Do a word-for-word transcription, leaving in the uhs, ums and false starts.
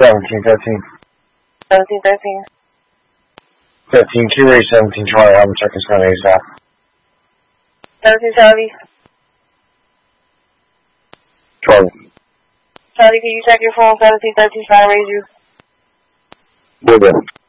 seventeen thirteen. seventeen thirteen. thirteen Q A seventeen Charlie, I'm checking Sunday ASAP. seventeen Charlie. Charlie. Charlie, can you check your phone? seventeen thirteen trying to raise you. Will do.